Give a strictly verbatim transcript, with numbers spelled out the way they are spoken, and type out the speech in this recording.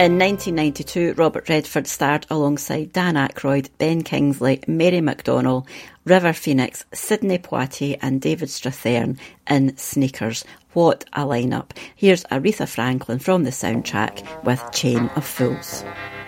In nineteen ninety-two, Robert Redford starred alongside Dan Aykroyd, Ben Kingsley, Mary McDonnell, River Phoenix, Sidney Poitier and David Strathairn in Sneakers. What a lineup. Here's Aretha Franklin from the soundtrack with Chain of Fools.